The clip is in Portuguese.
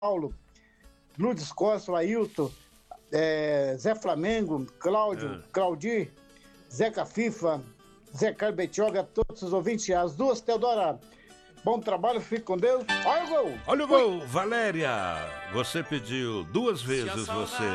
Paulo, Lourdes Costa, o Ailton, Zé Flamengo, Cláudio, Claudir, Zeca FIFA, Zé Carlos Betioga, todos os ouvintes, as duas, Teodora. Bom trabalho, fique com Deus. Olha o gol! Olha o gol, Valéria! Você pediu 2 vezes, você.